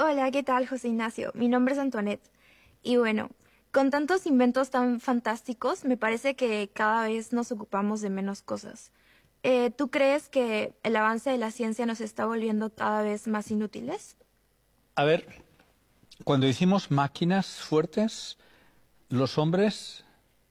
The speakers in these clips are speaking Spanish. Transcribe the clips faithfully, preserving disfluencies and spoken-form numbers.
Hola, ¿qué tal, José Ignacio? Mi nombre es Antoinette. Y bueno, con tantos inventos tan fantásticos, me parece que cada vez nos ocupamos de menos cosas. Eh, ¿tú crees que el avance de la ciencia nos está volviendo cada vez más inútiles? A ver, cuando hicimos máquinas fuertes, los hombres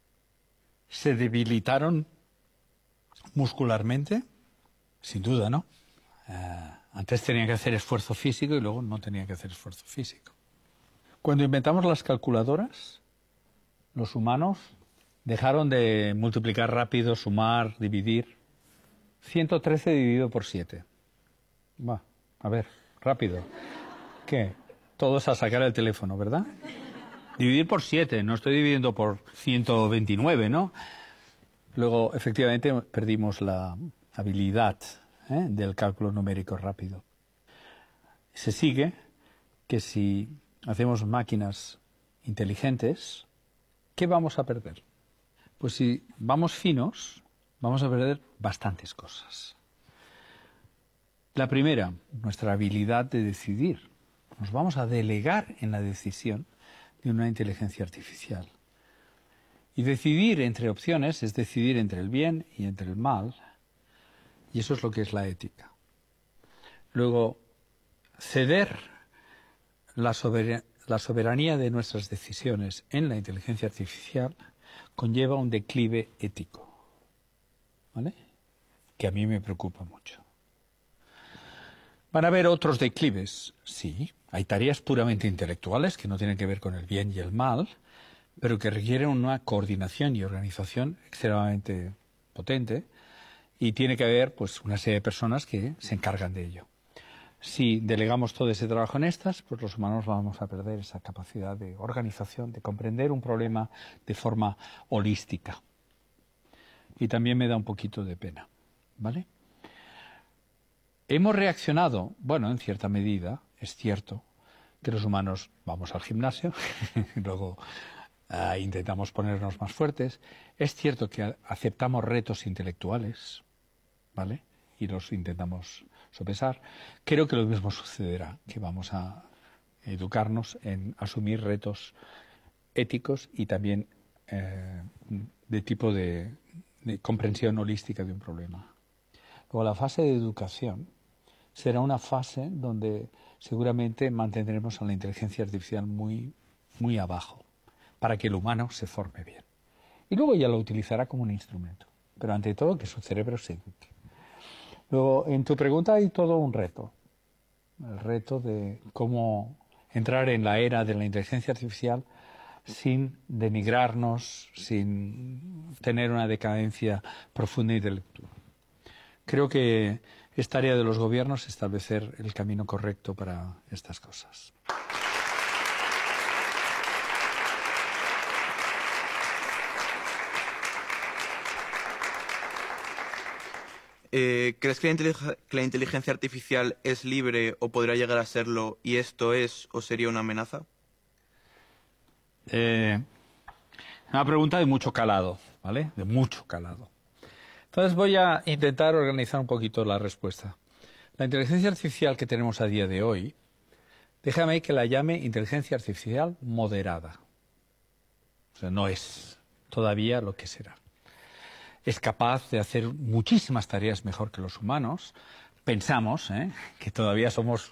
se debilitaron muscularmente, sin duda, ¿no? Eh, antes tenían que hacer esfuerzo físico y luego no tenían que hacer esfuerzo físico. Cuando inventamos las calculadoras, los humanos dejaron de multiplicar rápido, sumar, dividir. ciento trece dividido por siete. Va, a ver, rápido. ¿Qué? Todos a sacar el teléfono, ¿verdad? Dividir por siete, no estoy dividiendo por ciento veintinueve, ¿no? Luego, efectivamente, perdimos la habilidad ¿eh? del cálculo numérico rápido. Se sigue que si hacemos máquinas inteligentes, ¿qué vamos a perder? Pues si vamos finos, vamos a perder bastantes cosas. La primera, nuestra habilidad de decidir. Nos vamos a delegar en la decisión de una inteligencia artificial. Y decidir entre opciones es decidir entre el bien y entre el mal. Y eso es lo que es la ética. Luego, ceder la, sober- la soberanía de nuestras decisiones en la inteligencia artificial conlleva un declive ético, ¿vale? Que a mí me preocupa mucho. ¿Van a haber otros declives? Sí. Hay tareas puramente intelectuales que no tienen que ver con el bien y el mal, pero que requieren una coordinación y organización extremadamente potente y tiene que haber pues, una serie de personas que se encargan de ello. Si delegamos todo ese trabajo en estas, pues los humanos vamos a perder esa capacidad de organización, de comprender un problema de forma holística. Y también me da un poquito de pena, ¿vale? Hemos reaccionado, bueno, en cierta medida, es cierto, que los humanos vamos al gimnasio, luego uh, intentamos ponernos más fuertes. Es cierto que aceptamos retos intelectuales, ¿vale? Y los intentamos sopesar. Creo que lo mismo sucederá, que vamos a educarnos en asumir retos éticos y también eh, de tipo de, de comprensión holística de un problema. Luego, la fase de educación será una fase donde seguramente mantendremos a la inteligencia artificial muy, muy abajo, para que el humano se forme bien. Y luego ya lo utilizará como un instrumento, pero ante todo que su cerebro se eduque. Luego, en tu pregunta hay todo un reto, el reto de cómo entrar en la era de la inteligencia artificial sin denigrarnos, sin tener una decadencia profunda intelectual. Creo que es tarea de los gobiernos establecer el camino correcto para estas cosas. Eh, ¿Crees que la, inteligencia, que la inteligencia artificial es libre o podría llegar a serlo y esto es o sería una amenaza? Eh, una pregunta de mucho calado, ¿vale? De mucho calado. Entonces voy a intentar organizar un poquito la respuesta. La inteligencia artificial que tenemos a día de hoy, déjame que la llame inteligencia artificial moderada. O sea, no es todavía lo que será. Es capaz de hacer muchísimas tareas mejor que los humanos. Pensamos ¿eh? que todavía somos